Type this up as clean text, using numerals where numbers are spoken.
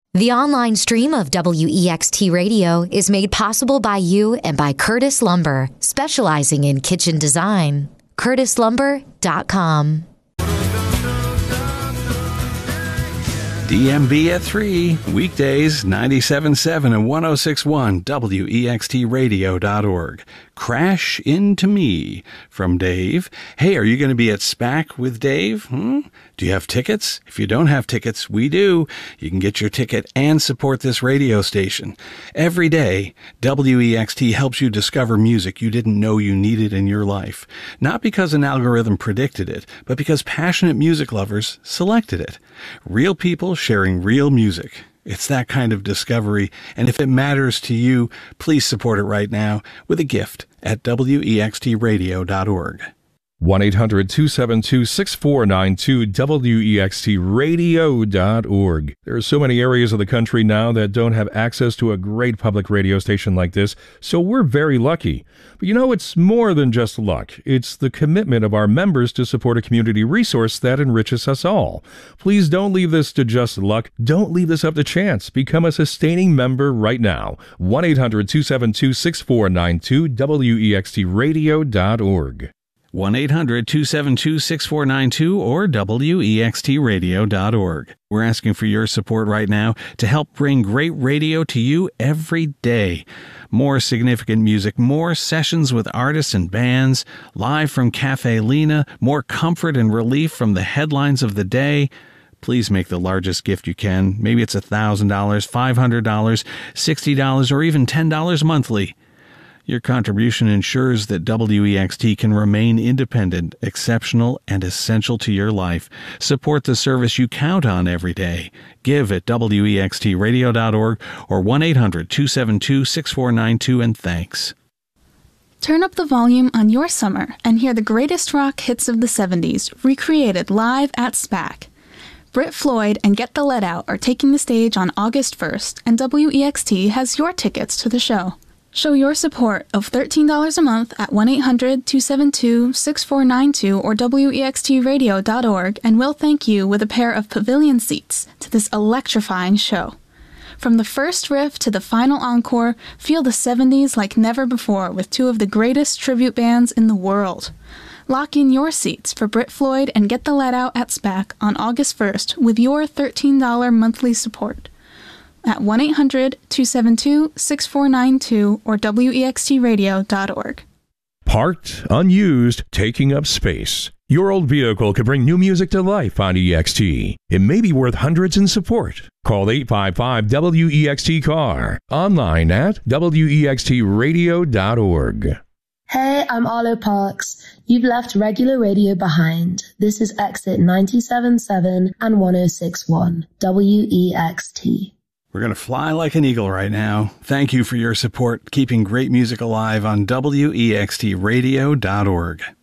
The online stream of WEXT Radio is made possible by you and by Curtis Lumber, specializing in kitchen design. CurtisLumber.com. DMB at 3, weekdays 97.7 and 106.1 WEXTradio.org. Crash Into Me from Dave. Hey, are you going to be at SPAC with Dave? Do you have tickets? If you don't have tickets, we do. You can get your ticket and support this radio station. Every day, WEXT helps you discover music you didn't know you needed in your life. Not because an algorithm predicted it, but because passionate music lovers selected it. Real people sharing real music. It's that kind of discovery, and if it matters to you, please support it right now with a gift at WEXTradio.org. 1-800-272-6492, WEXTradio.org. There are so many areas of the country now that don't have access to a great public radio station like this, so we're very lucky. But you know, it's more than just luck. It's the commitment of our members to support a community resource that enriches us all. Please don't leave this to just luck. Don't leave this up to chance. Become a sustaining member right now. 1-800-272-6492, WEXTradio.org. 1-800-272-6492 or WEXTradio.org. We're asking for your support right now to help bring great radio to you every day. More significant music, more sessions with artists and bands, live from Cafe Lena, more comfort and relief from the headlines of the day. Please make the largest gift you can. Maybe it's $1,000, $500, $60, or even $10 monthly. Your contribution ensures that WEXT can remain independent, exceptional, and essential to your life. Support the service you count on every day. Give at WEXTradio.org or 1-800-272-6492, and thanks. Turn up the volume on your summer and hear the greatest rock hits of the 70s, recreated live at SPAC. Brit Floyd and Get the Let Out are taking the stage on August 1st, and WEXT has your tickets to the show. Show your support of $13 a month at 1-800-272-6492 or WEXTradio.org, and we'll thank you with a pair of pavilion seats to this electrifying show. From the first riff to the final encore, feel the 70s like never before with two of the greatest tribute bands in the world. Lock in your seats for Brit Floyd and Get the Let Out at SPAC on August 1st with your $13 monthly support at 1-800-272-6492 or WEXTradio.org. Parked, unused, taking up space. Your old vehicle could bring new music to life on EXT. It may be worth hundreds in support. Call 855-WEXT-CAR. Online at WEXTradio.org. Hey, I'm Arlo Parks. You've left regular radio behind. This is Exit 97.7 and 106.1 WEXT. We're going to fly like an eagle right now. Thank you for your support, keeping great music alive on WEXTradio.org.